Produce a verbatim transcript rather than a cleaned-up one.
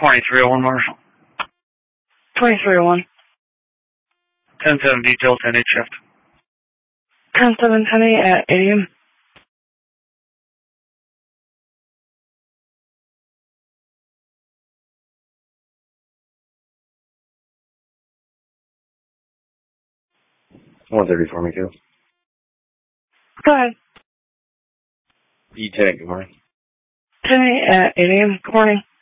twenty-three oh one Marshall. twenty-three oh one. ten seven detail, ten eight shift. ten seven, ten eight at eight a.m. one thirty for me, too. Go ahead. E ten, good morning. ten eight at eight a.m. Good morning.